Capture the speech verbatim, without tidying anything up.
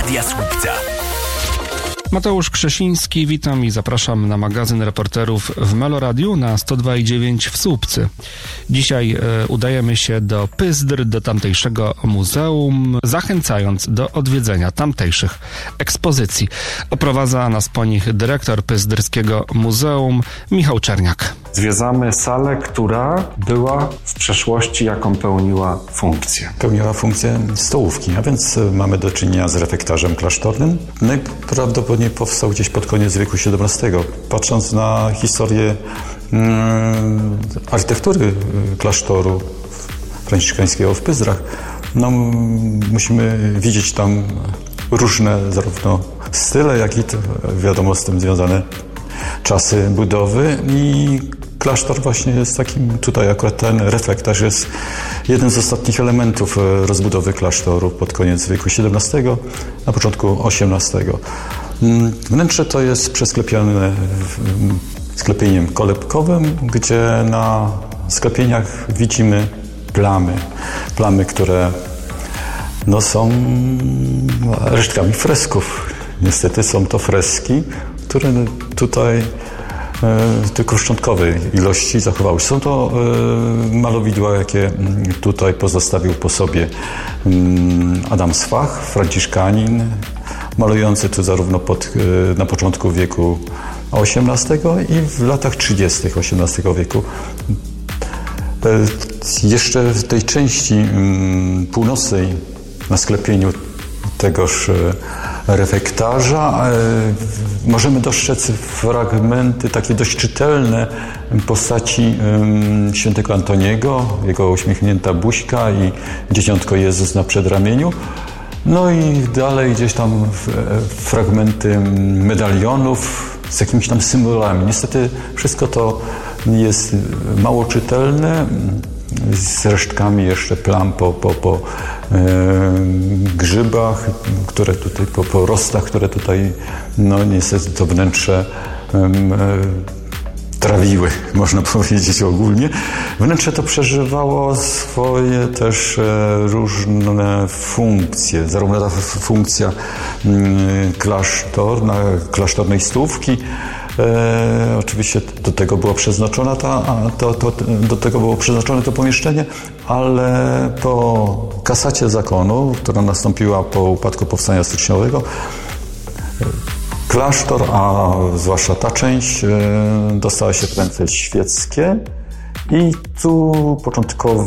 Radia Słupca. Mateusz Krzesiński, witam i zapraszam na magazyn reporterów w Meloradiu na sto dwa i dziewięć w Słupcy. Dzisiaj e, udajemy się do Pyzdr, do tamtejszego muzeum, zachęcając do odwiedzenia tamtejszych ekspozycji. Oprowadza nas po nich dyrektor Pyzdrskiego Muzeum Michał Czerniak. Zwiedzamy salę, która była w przeszłości, jaką pełniła funkcję. Pełniła funkcję stołówki, a więc mamy do czynienia z refektarzem klasztornym. Najprawdopodobniej powstał gdzieś pod koniec wieku siedemnastego. Patrząc na historię mm, architektury klasztoru franciszkańskiego w Pyzdrach, no, musimy widzieć tam różne zarówno style, jak i to, wiadomo, z tym związane czasy budowy i klasztor właśnie jest takim, tutaj akurat ten refektarz jest jednym z ostatnich elementów rozbudowy klasztoru pod koniec wieku siedemnastego, na początku osiemnastego. Wnętrze to jest przesklepione sklepieniem kolebkowym, gdzie na sklepieniach widzimy plamy. Plamy, które no, są resztkami fresków. Niestety są to freski, które tutaj e, tylko w szczątkowej ilości zachowały się. Są to e, malowidła, jakie tutaj pozostawił po sobie um, Adam Swach, franciszkanin, malujący tu zarówno pod, e, na początku wieku osiemnastego i w latach trzydziestych osiemnastego wieku. E, jeszcze w tej części um, północnej na sklepieniu tegoż e, refektarza e, możemy dostrzec fragmenty takie dość czytelne postaci e, świętego Antoniego, jego uśmiechnięta buźka i dzieciątko Jezus na przedramieniu. No i dalej gdzieś tam e, fragmenty medalionów z jakimiś tam symbolami. Niestety wszystko to jest mało czytelne, z resztkami jeszcze plam po, po, po e, grzybach, które tutaj, po, po rostach, które tutaj, no niestety to wnętrze e, e, trawiły, można powiedzieć ogólnie. Wnętrze to przeżywało swoje też e, różne funkcje, zarówno ta funkcja m, klasztorna, klasztornej stołówki. E, oczywiście do tego było przeznaczone ta, to, to, do tego było przeznaczone to pomieszczenie, ale po kasacie zakonu, która nastąpiła po upadku powstania styczniowego, klasztor, a zwłaszcza ta część, e, dostała się w ręce świeckie i tu początkowo